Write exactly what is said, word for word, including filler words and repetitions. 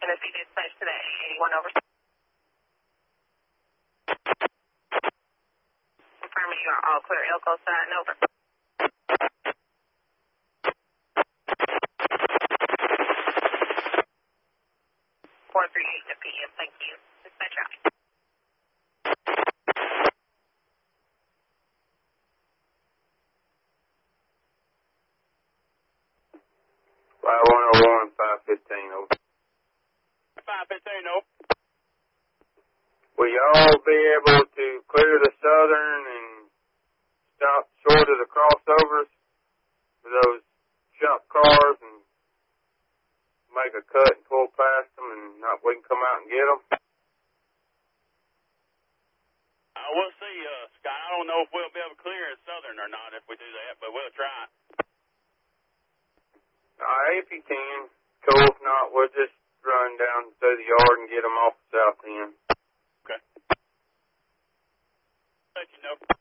Tennessee dispatch to the eighty-one over. Confirming you are all clear. Elko side, over. four three eight to P M, thank you. Dispatch out. five one oh one, five fifteen, over. five fifteen, over. Will y'all be able to clear the southern and stop short of the crossovers for those jump cars and make a cut and pull past them and not, we can come out and get them? Uh, we'll see, uh, Scott. I don't know if we'll be able to clear in southern or not if we do that, but we'll try. All right, if you can. Cool. If not, we'll just run down through the yard and get them off the south end. Okay. Let you know.